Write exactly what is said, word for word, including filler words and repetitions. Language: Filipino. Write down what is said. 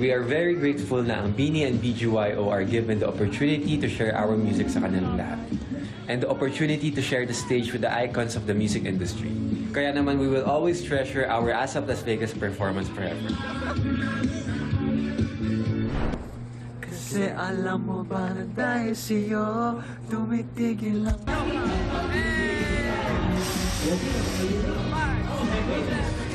We are very grateful na ang Bini and B G Y O are given the opportunity to share our music sa kanilang lahat. And the opportunity to share the stage with the icons of the music industry. Kaya naman, we will always treasure our ASAP Las Vegas performance forever. Kasi alam mo ba na dahil sa'yo, tumitigil lang. Hey!